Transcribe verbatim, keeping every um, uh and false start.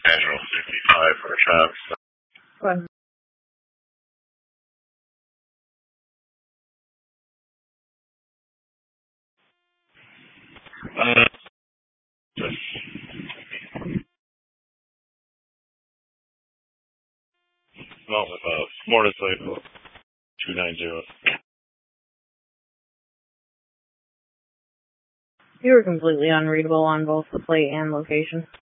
National sixty-five for Travis. Go ahead. Uh, just no, uh, Mortis Label two nine zero. You were completely unreadable on both the plate and location.